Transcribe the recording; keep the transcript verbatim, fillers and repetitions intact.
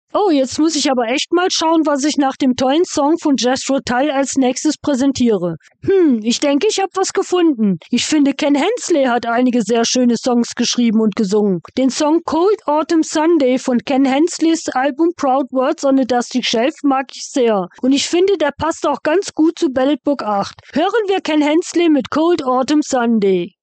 Oh, jetzt muss ich aber echt mal schauen, was ich nach dem tollen Song von Jethro Tull als nächstes präsentiere. Hm, ich denke, ich habe was gefunden. Ich finde, Ken Hensley hat einige sehr schöne Songs geschrieben und gesungen. Den Song Cold Autumn Sunday von Ken Hensleys Album Proud Words on a Dusty Shelf mag ich sehr. Und ich finde, der passt auch ganz gut zu Ballad Book acht. Hören wir Ken Hensley mit Cold Autumn Sunday.